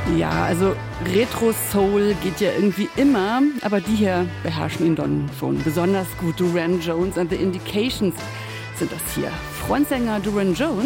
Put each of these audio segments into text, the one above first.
Ja, also Retro-Soul geht ja irgendwie immer, aber die hier beherrschen ihn dann schon besonders gut. Duran Jones and the Indications sind das hier. Frontsänger Duran Jones,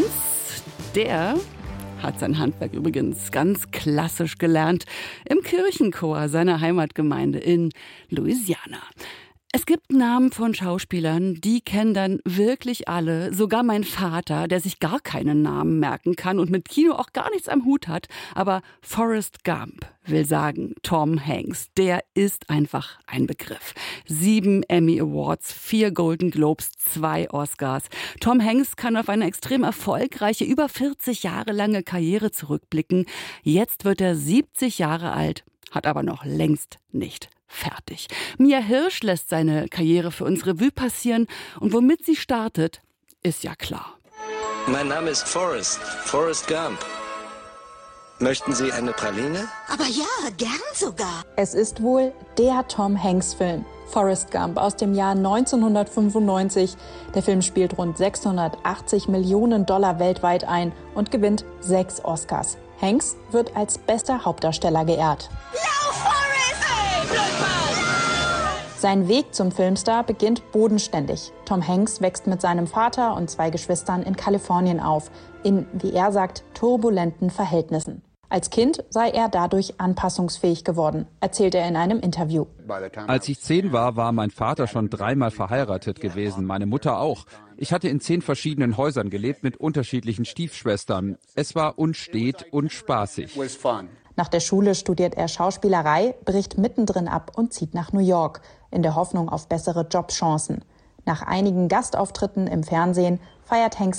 der hat sein Handwerk übrigens ganz klassisch gelernt im Kirchenchor seiner Heimatgemeinde in Louisiana. Es gibt Namen von Schauspielern, die kennen dann wirklich alle. Sogar mein Vater, der sich gar keinen Namen merken kann und mit Kino auch gar nichts am Hut hat. Aber Forrest Gump will sagen, Tom Hanks, der ist einfach ein Begriff. 7 Emmy Awards, 4 Golden Globes, 2 Oscars. Tom Hanks kann auf eine extrem erfolgreiche, über 40 Jahre lange Karriere zurückblicken. Jetzt wird er 70 Jahre alt, hat aber noch längst nicht fertig. Mia Hirsch lässt seine Karriere für uns Revue passieren und womit sie startet, ist ja klar. Mein Name ist Forrest Gump. Möchten Sie eine Praline? Aber ja, gern sogar. Es ist wohl der Tom Hanks-Film, Forrest Gump aus dem Jahr 1995. Der Film spielt rund 680 Millionen Dollar weltweit ein und gewinnt 6 Oscars. Hanks wird als bester Hauptdarsteller geehrt. Lauf, Forrest! Hey, Blödmann! Sein Weg zum Filmstar beginnt bodenständig. Tom Hanks wächst mit seinem Vater und 2 Geschwistern in Kalifornien auf, in, wie er sagt, turbulenten Verhältnissen. Als Kind sei er dadurch anpassungsfähig geworden, erzählt er in einem Interview. Als ich 10 war mein Vater schon 3-mal verheiratet gewesen, meine Mutter auch. Ich hatte in 10 verschiedenen Häusern gelebt mit unterschiedlichen Stiefschwestern. Es war unstet und spaßig. Nach der Schule studiert er Schauspielerei, bricht mittendrin ab und zieht nach New York, in der Hoffnung auf bessere Jobchancen. Nach einigen Gastauftritten im Fernsehen feiert Hanks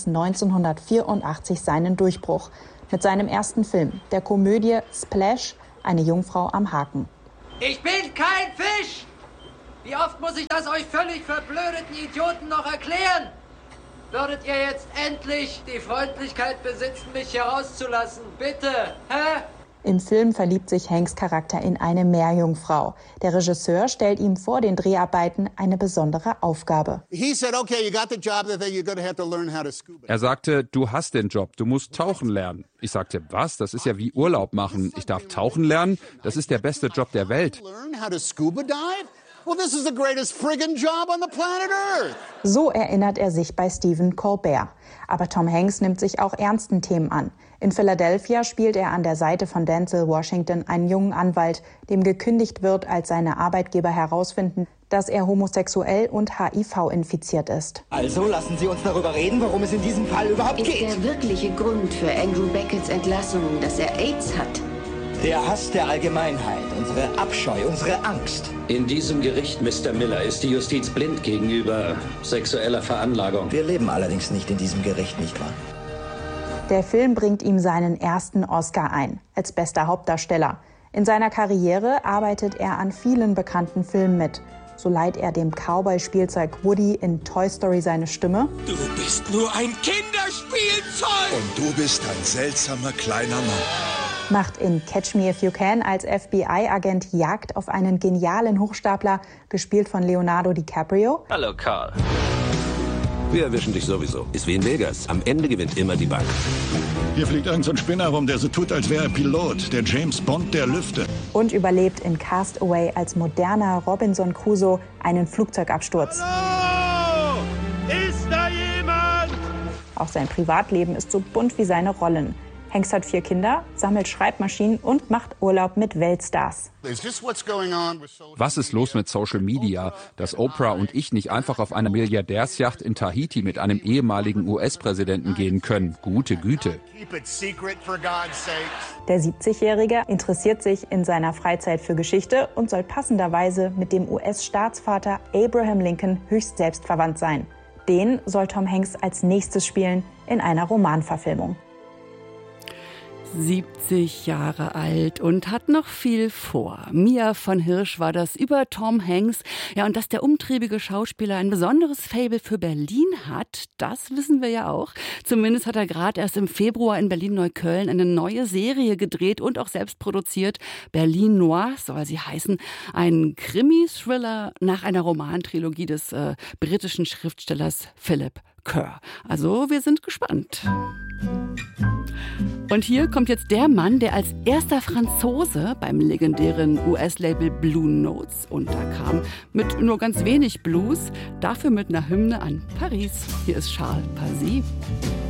1984 seinen Durchbruch mit seinem ersten Film, der Komödie Splash, eine Jungfrau am Haken. Ich bin kein Fisch! Wie oft muss ich das euch völlig verblödeten Idioten noch erklären? Würdet ihr jetzt endlich die Freundlichkeit besitzen, mich hier rauszulassen? Bitte, hä? Im Film verliebt sich Hanks Charakter in eine Meerjungfrau. Der Regisseur stellt ihm vor den Dreharbeiten eine besondere Aufgabe. Er sagte, du hast den Job, du musst tauchen lernen. Ich sagte, was? Das ist ja wie Urlaub machen. Ich darf tauchen lernen? Das ist der beste Job der Welt. So erinnert er sich bei Stephen Colbert. Aber Tom Hanks nimmt sich auch ernsten Themen an. In Philadelphia spielt er an der Seite von Denzel Washington einen jungen Anwalt, dem gekündigt wird, als seine Arbeitgeber herausfinden, dass er homosexuell und HIV-infiziert ist. Also lassen Sie uns darüber reden, worum es in diesem Fall überhaupt geht. Ist der wirkliche Grund für Andrew Becketts Entlassung, dass er AIDS hat? Der Hass der Allgemeinheit, unsere Abscheu, unsere Angst. In diesem Gericht, Mr. Miller, ist die Justiz blind gegenüber sexueller Veranlagung. Wir leben allerdings nicht in diesem Gericht, nicht wahr? Der Film bringt ihm seinen ersten Oscar ein, als bester Hauptdarsteller. In seiner Karriere arbeitet er an vielen bekannten Filmen mit. So leiht er dem Cowboy-Spielzeug Woody in Toy Story seine Stimme. Du bist nur ein Kinderspielzeug! Und du bist ein seltsamer kleiner Mann. Macht in Catch Me If You Can als FBI-Agent Jagd auf einen genialen Hochstapler, gespielt von Leonardo DiCaprio. Hallo, Carl. Wir erwischen dich sowieso. Ist wie in Vegas. Am Ende gewinnt immer die Bank. Hier fliegt irgend so ein Spinner rum, der so tut, als wäre er Pilot. Der James Bond der Lüfte. Und überlebt in Cast Away als moderner Robinson Crusoe einen Flugzeugabsturz. Hallo! Ist da jemand? Auch sein Privatleben ist so bunt wie seine Rollen. Hanks hat 4 Kinder, sammelt Schreibmaschinen und macht Urlaub mit Weltstars. Was ist los mit Social Media, dass Oprah und ich nicht einfach auf einer Milliardärsjacht in Tahiti mit einem ehemaligen US-Präsidenten gehen können? Gute Güte. Der 70-Jährige interessiert sich in seiner Freizeit für Geschichte und soll passenderweise mit dem US-Staatsvater Abraham Lincoln höchst selbstverwandt sein. Den soll Tom Hanks als nächstes spielen in einer Romanverfilmung. 70 Jahre alt und hat noch viel vor. Mia von Hirsch war das über Tom Hanks. Ja, und dass der umtriebige Schauspieler ein besonderes Faible für Berlin hat, das wissen wir ja auch. Zumindest hat er gerade erst im Februar in Berlin-Neukölln eine neue Serie gedreht und auch selbst produziert. Berlin Noir soll sie heißen. Ein Krimi-Thriller nach einer Romantrilogie des britischen Schriftstellers Philip Chœur. Also wir sind gespannt. Und hier kommt jetzt der Mann, der als erster Franzose beim legendären US-Label Blue Notes unterkam. Mit nur ganz wenig Blues, dafür mit einer Hymne an Paris. Hier ist Charles Pazy.